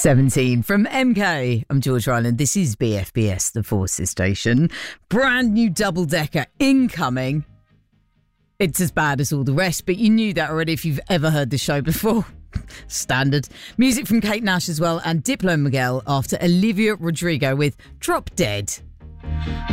17 from MK. I'm George Ryland. This is BFBS, the Forces Station. Brand new double-decker incoming. It's as bad as all the rest, but you knew that already if you've ever heard the show before. Standard. Music from Kate Nash as well, and Diplo Miguel after Olivia Rodrigo with Drop Dead.